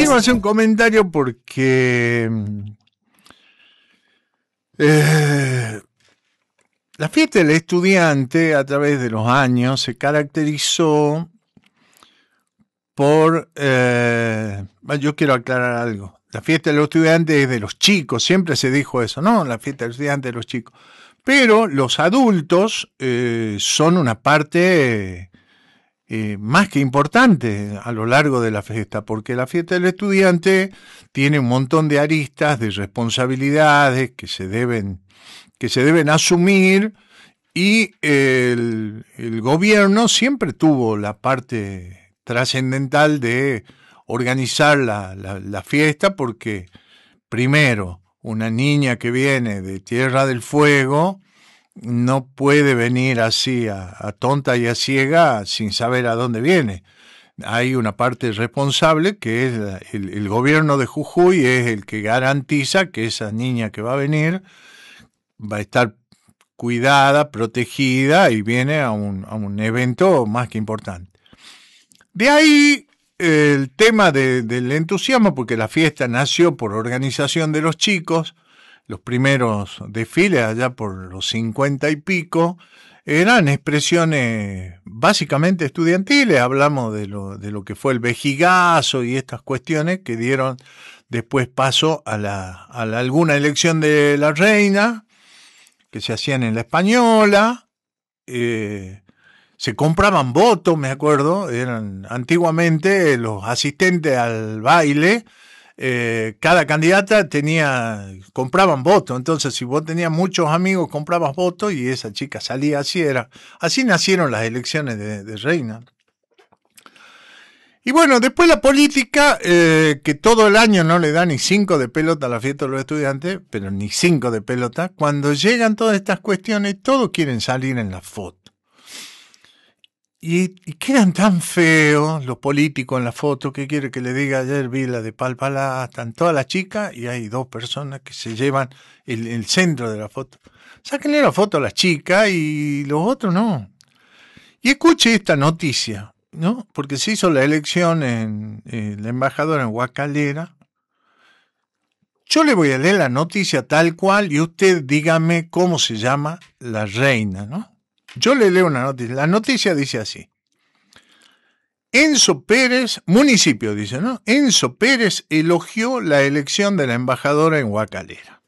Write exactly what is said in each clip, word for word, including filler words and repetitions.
quiero hacer un comentario porque eh, la fiesta del estudiante a través de los años se caracterizó por, eh, yo quiero aclarar algo, la fiesta de los estudiantes es de los chicos, siempre se dijo eso, no, la fiesta del estudiante es de los chicos, pero los adultos eh, son una parte eh, más que importante a lo largo de la fiesta, porque la fiesta del estudiante tiene un montón de aristas, de responsabilidades que se deben, que se deben asumir, y el, el gobierno siempre tuvo la parte trascendental de organizar la, la, la fiesta, porque primero, una niña que viene de Tierra del Fuego no puede venir así a, a tonta y a ciega sin saber a dónde viene. Hay una parte responsable que es la, el, el gobierno de Jujuy es el que garantiza que esa niña que va a venir va a estar cuidada, protegida y viene a un, a un evento más que importante. De ahí el tema de, del entusiasmo, porque la fiesta nació por organización de los chicos. Los primeros desfiles allá por los cincuenta y pico eran expresiones básicamente estudiantiles. Hablamos de lo, de lo que fue el vejigazo y estas cuestiones que dieron después paso a la, a la alguna elección de la reina que se hacían en la Española. Eh, se compraban votos, me acuerdo, eran antiguamente los asistentes al baile. Eh, cada candidata tenía, compraban votos, entonces si vos tenías muchos amigos comprabas votos y esa chica salía, así era, así nacieron las elecciones de, de reina. Y bueno, después la política, eh, que todo el año no le da ni cinco de pelota a la fiesta de los estudiantes, pero ni cinco de pelota, cuando llegan todas estas cuestiones, todos quieren salir en la foto. Y, y quedan tan feos los políticos en la foto. ¿Qué quiere que le diga? Ayer vi la de Palpalá, están todas las chicas y hay dos personas que se llevan el, el centro de la foto. Sáquenle la foto a las chicas y los otros no. Y escuche esta noticia, ¿no? Porque se hizo la elección en, en la embajadora en Huacalera. Yo le voy a leer la noticia tal cual y usted dígame cómo se llama la reina, ¿no? Yo le leo una noticia. La noticia dice así. Enzo Pérez, municipio dice, ¿no? Enzo Pérez elogió la elección de la embajadora en Huacalera.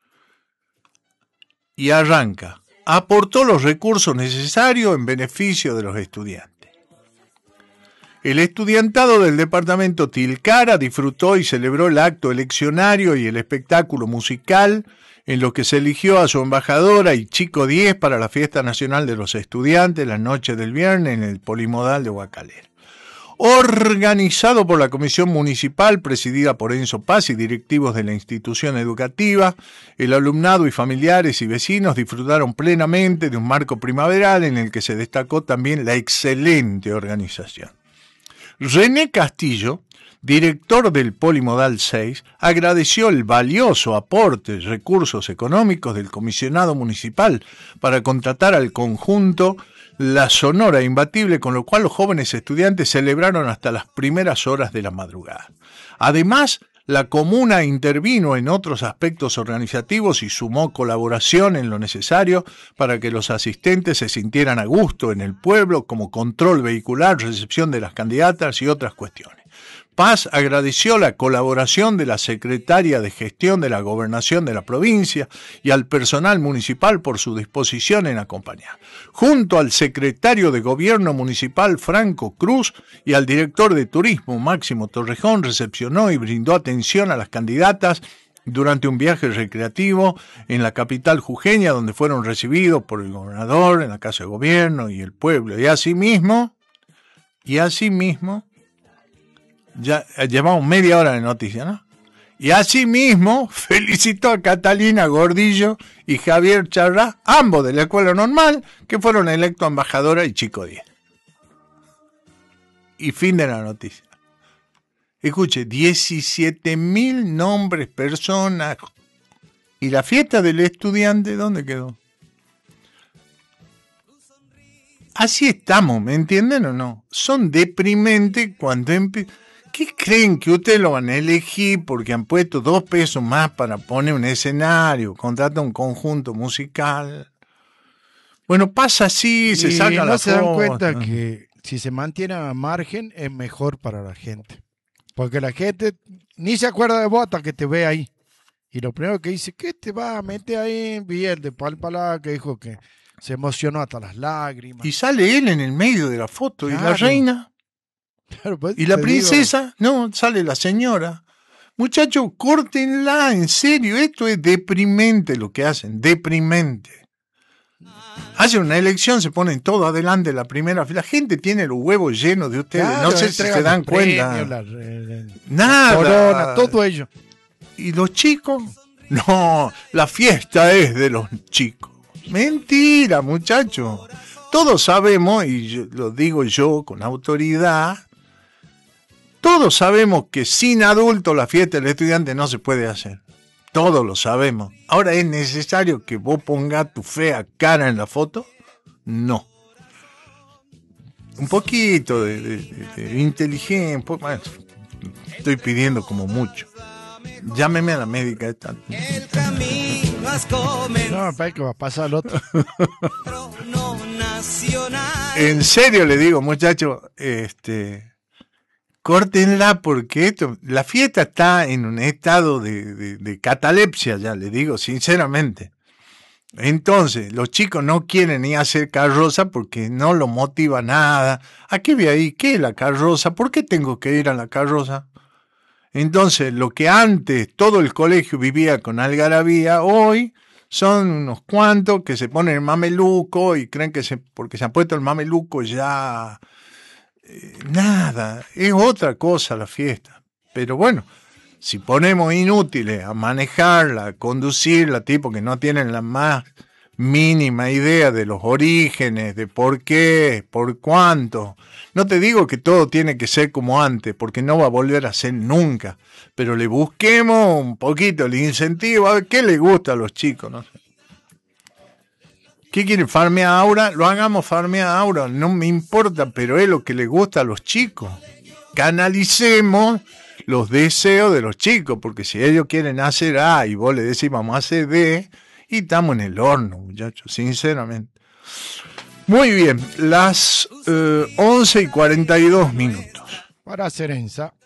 Y arranca. Aportó los recursos necesarios en beneficio de los estudiantes. El estudiantado del departamento Tilcara disfrutó y celebró el acto eleccionario y el espectáculo musical en lo que se eligió a su embajadora y Chico diez para la Fiesta Nacional de los Estudiantes la noche del viernes en el Polimodal de Huacalera. Organizado por la Comisión Municipal, presidida por Enzo Paz y directivos de la institución educativa, el alumnado y familiares y vecinos disfrutaron plenamente de un marco primaveral en el que se destacó también la excelente organización. René Castillo, director del Polimodal seis, agradeció el valioso aporte de recursos económicos del comisionado municipal para contratar al conjunto La Sonora Imbatible, con lo cual los jóvenes estudiantes celebraron hasta las primeras horas de la madrugada. Además, la comuna intervino en otros aspectos organizativos y sumó colaboración en lo necesario para que los asistentes se sintieran a gusto en el pueblo, como control vehicular, recepción de las candidatas y otras cuestiones. Paz agradeció la colaboración de la secretaria de Gestión de la Gobernación de la provincia y al personal municipal por su disposición en acompañar. Junto al secretario de Gobierno Municipal Franco Cruz y al director de Turismo Máximo Torrejón, recepcionó y brindó atención a las candidatas durante un viaje recreativo en la capital jujeña, donde fueron recibidos por el gobernador en la Casa de Gobierno y el pueblo. Y asimismo, y asimismo, ya llevamos media hora de noticia, ¿no? Y asimismo felicitó a Catalina Gordillo y Javier Charrá, ambos de la Escuela Normal, que fueron electos embajadora y Chico diez. Y fin de la noticia. Escuche, diecisiete mil nombres, personas. ¿Y la fiesta del estudiante dónde quedó? Así estamos, ¿me entienden o no? Son deprimentes cuando empiezan. ¿Qué creen que ustedes lo van a elegir porque han puesto dos pesos más para poner un escenario, contrata un conjunto musical? Bueno, pasa así, se Y saca no la se dan foto. cuenta que si se mantiene a margen es mejor para la gente. Porque la gente ni se acuerda de vos hasta que te ve ahí. Y lo primero que dice, ¿qué te va a meter ahí? Vi el de Palpalá que dijo que se emocionó hasta las lágrimas. Y sale él en el medio de la foto, Claro. y la reina, Claro, pues, y la te princesa, no, sale la señora. Muchachos, córtenla, en serio, esto es deprimente lo que hacen, deprimente. Hacen una elección, se ponen todo adelante en la primera fila. La gente tiene los huevos llenos de ustedes, Claro, no sé si entregan se dan los premios, cuenta. la- la- Nada. la corona, todo ello. ¿Y los chicos? No, la fiesta es de los chicos. Mentira, muchachos. Todos sabemos, y yo, lo digo yo con autoridad, todos sabemos que sin adultos la fiesta del estudiante no se puede hacer. Todos lo sabemos. Ahora, ¿es necesario que vos pongas tu fea cara en la foto? No. Un poquito de, de, de, de inteligencia. Bueno, estoy pidiendo como mucho. Llámeme a la médica esta. El camino has comenzado. No, para que va a pasar al otro. No nacional. En serio le digo, muchachos, este, córtenla porque esto, la fiesta está en un estado de, de, de catalepsia, ya le digo sinceramente. Entonces, los chicos no quieren ni hacer carroza porque no lo motiva nada. ¿A qué voy ahí? ¿Qué es la carroza? ¿Por qué tengo que ir a la carroza? Entonces, lo que antes todo el colegio vivía con algarabía, hoy son unos cuantos que se ponen el mameluco y creen que se, porque se ha puesto el mameluco ya eh, nada, es otra cosa la fiesta. Pero bueno, si ponemos inútiles a manejarla, a conducirla, tipo que no tienen la más mínima idea de los orígenes, de por qué, por cuánto. No te digo que todo tiene que ser como antes, porque no va a volver a ser nunca, pero le busquemos un poquito el incentivo, a ver qué le gusta a los chicos, no sé. ¿Qué quieren? ¿Farmear aura? Lo hagamos farmear aura, no me importa, pero es lo que le gusta a los chicos. Canalicemos los deseos de los chicos, porque si ellos quieren hacer A y vos le decís vamos a hacer B, y estamos en el horno, muchachos, sinceramente. Muy bien, las eh, once y cuarenta y dos minutos. Para Cerenza.